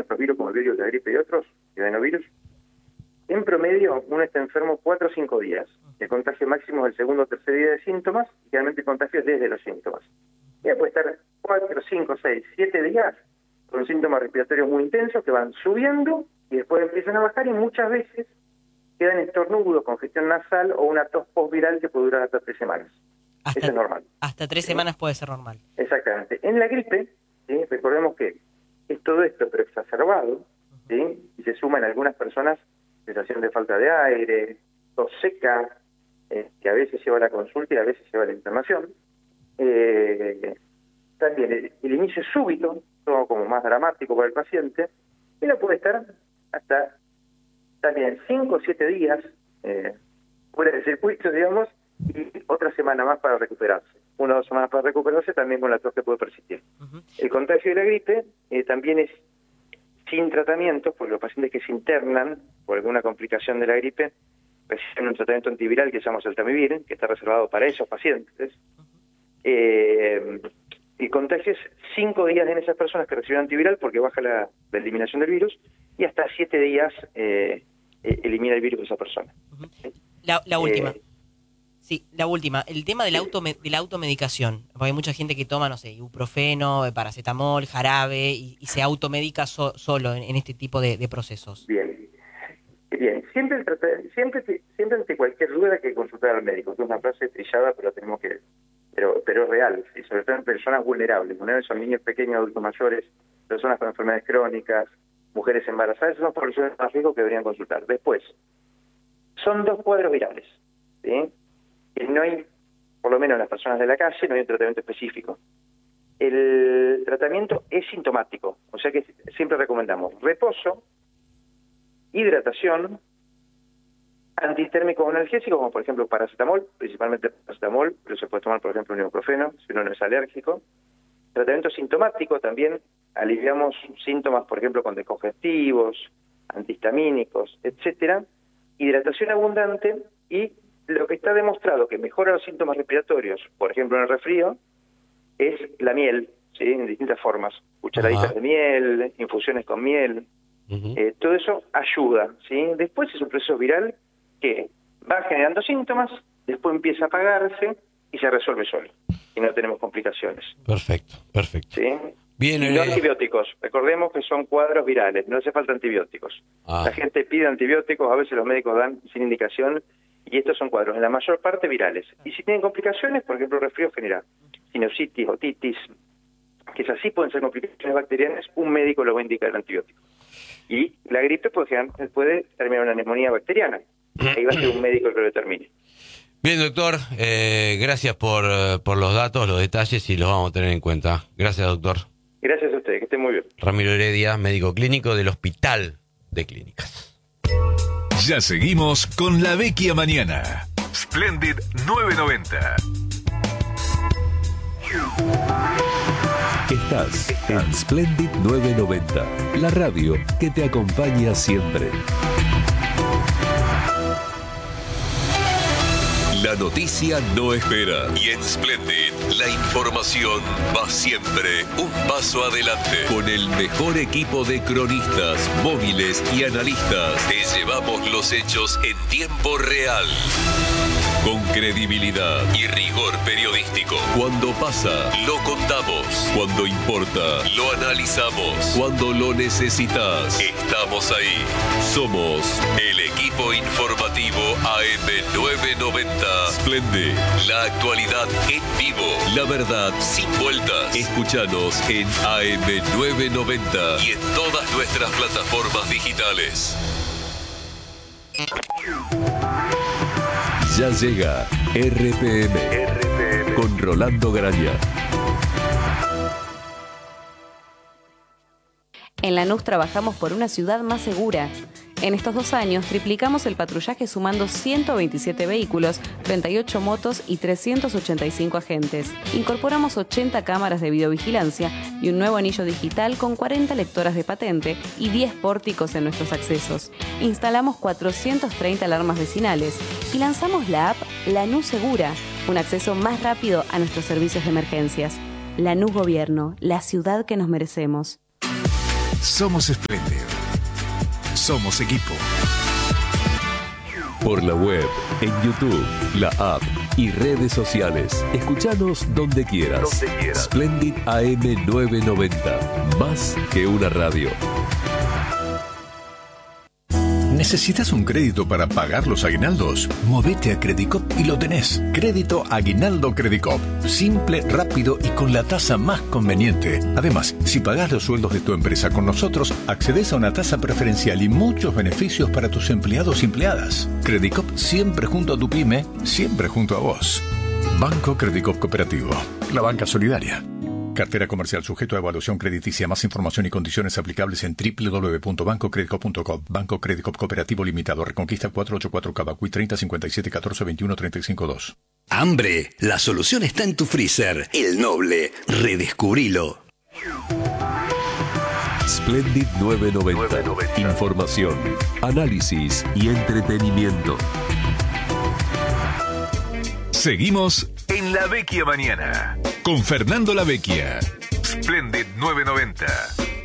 nuestros virus, como el virus de la gripe y otros, y adenovirus, en promedio uno está enfermo 4 o 5 días. El contagio máximo es el segundo o tercer día de síntomas, y realmente el contagio es desde los síntomas. Ya puede estar 4, 5, 6, 7 días con síntomas respiratorios muy intensos que van subiendo y después empiezan a bajar, y muchas veces quedan estornudos, congestión nasal o una tos postviral que puede durar hasta 3 semanas. Eso es normal. Hasta 3 semanas puede ser normal. Exactamente. En la gripe, ¿sí? Recordemos que es todo esto, pero exacerbado, ¿sí? Y se suma en algunas personas sensación de falta de aire, tos seca, que a veces lleva a la consulta y a veces lleva a la internación. También el inicio súbito, todo como más dramático para el paciente, y no puede estar hasta también 5 o 7 días fuera del circuito, digamos, y otra semana más para recuperarse. 1 o 2 semanas para recuperarse, también con la tos que puede persistir. El contagio de la gripe también es sin tratamiento, porque los pacientes que se internan por alguna complicación de la gripe reciben un tratamiento antiviral que se llama Oseltamivir, que está reservado para esos pacientes. El contagio es 5 días en esas personas que reciben antiviral porque baja la eliminación del virus, y hasta 7 días elimina el virus de esa persona. La última. Sí, la última. El tema de la automedicación. Porque hay mucha gente que toma, no sé, ibuprofeno, paracetamol, jarabe, y se automedica solo en este tipo de procesos. Bien. Siempre ante cualquier duda hay que consultar al médico. Es una frase trillada, pero tenemos que... Pero es real, y sobre todo en personas vulnerables. Son niños pequeños, adultos mayores, personas con enfermedades crónicas, mujeres embarazadas. Son poblaciones más riesgo que deberían consultar. Después, son 2 cuadros virales, ¿sí? No hay, por lo menos en las personas de la calle, no hay un tratamiento específico. El tratamiento es sintomático, o sea que siempre recomendamos reposo, hidratación, antitérmicos o analgésicos, como por ejemplo paracetamol, principalmente paracetamol, pero se puede tomar por ejemplo un ibuprofeno, si uno no es alérgico. Tratamiento sintomático también, aliviamos síntomas por ejemplo con descongestivos, antihistamínicos, etcétera. Hidratación abundante, y lo que está demostrado que mejora los síntomas respiratorios, por ejemplo en el resfrío, es la miel, ¿sí? En distintas formas, cucharaditas de miel, infusiones con miel, todo eso ayuda, ¿sí? Después es un proceso viral que va generando síntomas, después empieza a apagarse y se resuelve solo, y no tenemos complicaciones. Perfecto. ¿Sí? Bien, y no antibióticos, recordemos que son cuadros virales, no hace falta antibióticos. La gente pide antibióticos, a veces los médicos dan sin indicación, y estos son cuadros en la mayor parte virales. Y si tienen complicaciones, por ejemplo, resfrío genera sinusitis, otitis, que es así, pueden ser complicaciones bacterianas, un médico lo va a indicar el antibiótico. Y la gripe puede terminar una neumonía bacteriana. Ahí va a ser un médico el que lo determine. Bien, doctor, gracias por los datos, los detalles, y los vamos a tener en cuenta. Gracias, doctor. Gracias a ustedes, que estén muy bien. Ramiro Heredia, médico clínico del Hospital de Clínicas. Ya seguimos con La Vecchia Mañana. Splendid 990. Estás en Splendid 990, la radio que te acompaña siempre. La noticia no espera, y en Splendid la información va siempre un paso adelante. Con el mejor equipo de cronistas, móviles y analistas, te llevamos los hechos en tiempo real. Con credibilidad y rigor periodístico. Cuando pasa, lo contamos. Cuando importa, lo analizamos. Cuando lo necesitas, estamos ahí. Somos el equipo informativo AM990. Splendid, la actualidad en vivo. La verdad sin vueltas. Escúchanos en AM990 y en todas nuestras plataformas digitales. Ya llega RPM con Rolando Graña. En Lanús trabajamos por una ciudad más segura. En estos 2 años triplicamos el patrullaje sumando 127 vehículos, 38 motos y 385 agentes. Incorporamos 80 cámaras de videovigilancia y un nuevo anillo digital con 40 lectoras de patente y 10 pórticos en nuestros accesos. Instalamos 430 alarmas vecinales y lanzamos la app Lanús Segura, un acceso más rápido a nuestros servicios de emergencias. Lanús Gobierno, la ciudad que nos merecemos. Somos Splendid. Somos equipo. Por la web, en YouTube, la app y redes sociales. Escuchanos donde quieras. Splendid AM 990. Más que una radio. ¿Necesitas un crédito para pagar los aguinaldos? Movete a Credicop y lo tenés. Crédito Aguinaldo Credicop. Simple, rápido y con la tasa más conveniente. Además, si pagás los sueldos de tu empresa con nosotros, accedes a una tasa preferencial y muchos beneficios para tus empleados y empleadas. Credicop siempre junto a tu pyme, siempre junto a vos. Banco Credicop Cooperativo. La banca solidaria. Cartera comercial sujeto a evaluación crediticia. Más información y condiciones aplicables en www.bancocredicop.com. Banco Credicop Cooperativo Limitado. Reconquista 484 Cavacuy 30 57 14 21 35 2. Hambre. La solución está en tu freezer. El Noble. Redescubrilo. Splendid 990. Información, análisis y entretenimiento. Seguimos en La Vecchia Mañana con Fernando La Vecchia. Splendid 990.